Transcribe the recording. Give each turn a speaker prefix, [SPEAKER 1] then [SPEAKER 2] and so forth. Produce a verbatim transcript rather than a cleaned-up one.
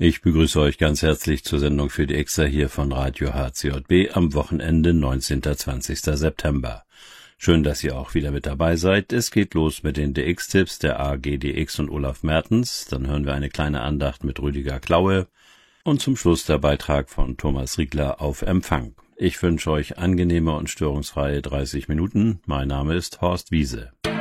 [SPEAKER 1] Ich begrüße euch ganz herzlich zur Sendung für die Extra hier von Radio H C J B am Wochenende neunzehnten bis zwanzigsten September. Schön, dass ihr auch wieder mit dabei seid. Es geht los mit den D X-Tipps der A G D X und Olaf Mertens. Dann hören wir eine kleine Andacht mit Rüdiger Klaue. Und zum Schluss der Beitrag von Thomas Riegler auf Empfang. Ich wünsche euch angenehme und störungsfreie dreißig Minuten. Mein Name ist Horst Wiese.